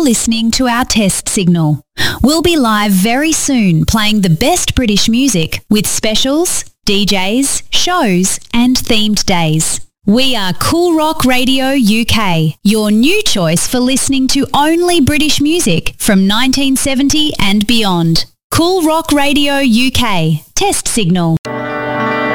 listening to our test signal. We'll be live very soon playing the best British music with specials, DJs, shows and themed days. We are Cool Rock Radio UK, your new choice for listening to only British music from 1970 and beyond. Cool Rock Radio UK, test signal.